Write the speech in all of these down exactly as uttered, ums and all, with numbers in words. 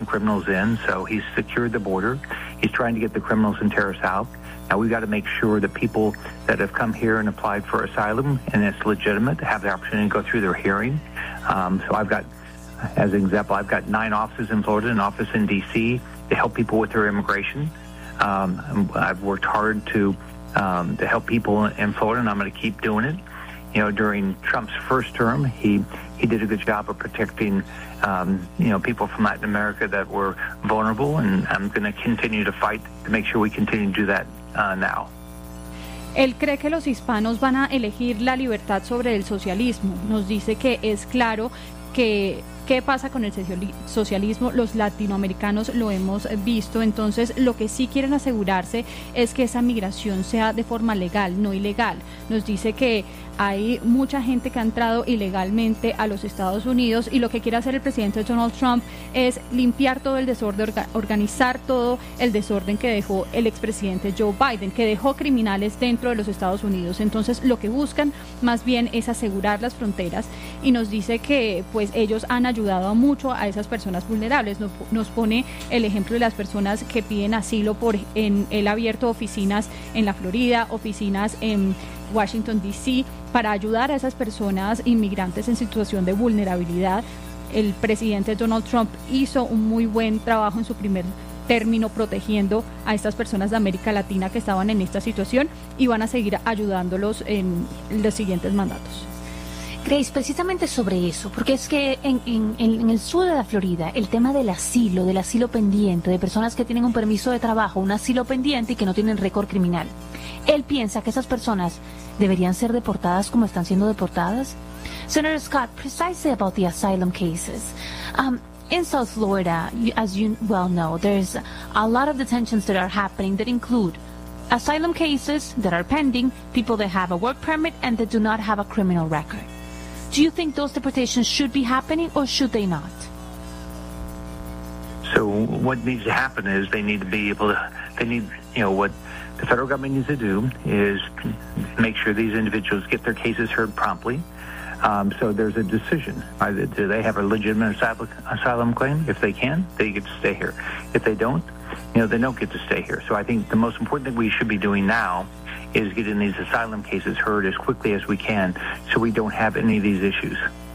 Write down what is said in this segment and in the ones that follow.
criminals in, so he's secured the border. He's trying to get the criminals and terrorists out. Now we've got to make sure that people that have come here and applied for asylum, and it's legitimate, have the opportunity to go through their hearing. Um, so I've got, as an example, I've got nine offices in Florida, an office in D C to help people with their immigration. Um, I've worked hard to um, to help people in Florida, and I'm going to keep doing it. You know, during Trump's first term, he he did a good job of protecting, um, you know, people from Latin America that were vulnerable, and I'm going to continue to fight to make sure we continue to do that uh, now. Él cree que los hispanos van a elegir la libertad sobre el socialismo. Nos dice que es claro que qué pasa con el socialismo, los latinoamericanos lo hemos visto, entonces lo que sí quieren asegurarse es que esa migración sea de forma legal, no ilegal. Nos dice que hay mucha gente que ha entrado ilegalmente a los Estados Unidos y lo que quiere hacer el presidente Donald Trump es limpiar todo el desorden, organizar todo el desorden que dejó el expresidente Joe Biden, que dejó criminales dentro de los Estados Unidos. Entonces lo que buscan más bien es asegurar las fronteras y nos dice que pues ellos han ayudado mucho a esas personas vulnerables. Nos, nos pone el ejemplo de las personas que piden asilo por en él ha abierto oficinas en la Florida, oficinas en Washington D C para ayudar a esas personas inmigrantes en situación de vulnerabilidad. El presidente Donald Trump hizo un muy buen trabajo en su primer término protegiendo a estas personas de América Latina que estaban en esta situación y van a seguir ayudándolos en los siguientes mandatos. Grace, precisamente sobre eso, porque es que en, en, en el sur de la Florida, el tema del asilo, del asilo pendiente, de personas que tienen un permiso de trabajo, un asilo pendiente y que no tienen récord criminal, él piensa que esas personas deberían ser deportadas como están siendo deportadas. Senator Scott, precisely about the asylum cases. Um, in South Florida, as you well know, there's a lot of detentions that are happening that include asylum cases that are pending, people that have a work permit and that do not have a criminal record. Do you think those deportations should be happening or should they not? So what needs to happen is they need to be able to, they need, you know, what the federal government needs to do is make sure these individuals get their cases heard promptly. Um, so there's a decision. Either do they have a legitimate asylum, asylum claim? If they can, they get to stay here. If they don't, you know, they don't get to stay here. So I think the most important thing we should be doing now is getting these asylum cases heard as quickly as we can so we don't have any of these issues.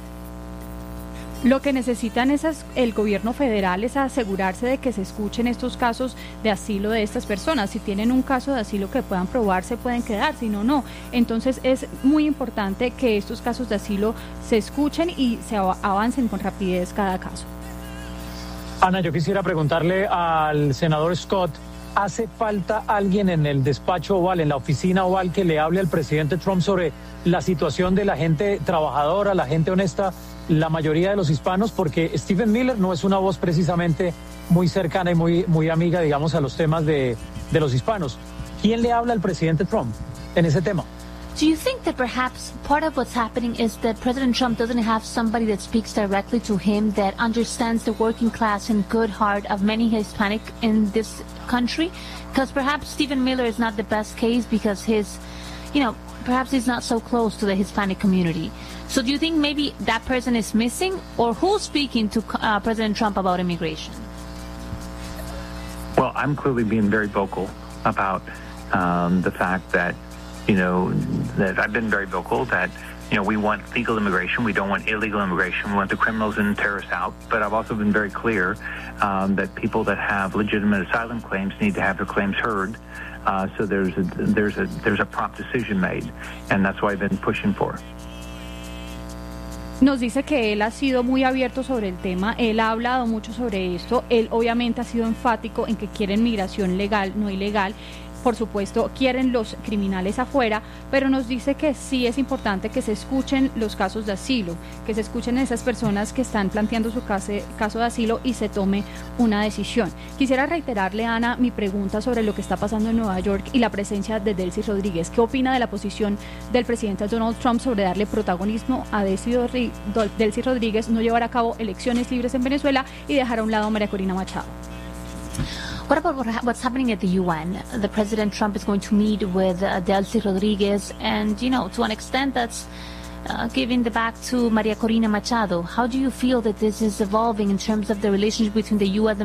Lo que necesitan es el gobierno federal es asegurarse de que se escuchen estos casos de asilo de estas personas. Si tienen un caso de asilo que puedan probar, se pueden quedar, si no, no. Entonces es muy importante que estos casos de asilo se escuchen y se avancen con rapidez cada caso. Ana, yo quisiera preguntarle al senador Scott, ¿hace falta alguien en el despacho oval, en la oficina oval, que le hable al presidente Trump sobre la situación de la gente trabajadora, la gente honesta, la mayoría de los hispanos? Porque Stephen Miller no es una voz precisamente muy cercana y muy, muy amiga, digamos, a los temas de, de los hispanos. ¿Quién le habla al presidente Trump en ese tema? Do you think that perhaps part of what's happening is that President Trump doesn't have somebody that speaks directly to him, that understands the working class and good heart of many Hispanic in this country? Because perhaps Stephen Miller is not the best case because his, you know, perhaps he's not so close to the Hispanic community. So do you think maybe that person is missing, or who's speaking to uh, President Trump about immigration? Well, I'm clearly being very vocal about um, the fact that, you know, that I've been very vocal that, you know, we want legal immigration. We don't want illegal immigration. We want the criminals and terrorists out. But I've also been very clear um, that people that have legitimate asylum claims need to have their claims heard. Uh, so there's a, there's a there's a prompt decision made, and that's what I've been pushing for. Nos dice que él ha sido muy abierto sobre el tema, él ha hablado mucho sobre esto, él obviamente ha sido enfático en que quieren migración legal, no ilegal. Por supuesto, quieren los criminales afuera, pero nos dice que sí es importante que se escuchen los casos de asilo, que se escuchen esas personas que están planteando su caso, caso de asilo y se tome una decisión. Quisiera reiterarle, Ana, mi pregunta sobre lo que está pasando en Nueva York y la presencia de Delcy Rodríguez. ¿Qué opina de la posición del presidente Donald Trump sobre darle protagonismo a Delcy Rodríguez, no llevar a cabo elecciones libres en Venezuela y dejar a un lado a María Corina Machado? What about what, what's happening at the U N? The President Trump is going to meet with uh, Delcy Rodríguez, and, you know, to an extent that's uh, giving the back to Maria Corina Machado. How do you feel that this is evolving in terms of the relationship between the U S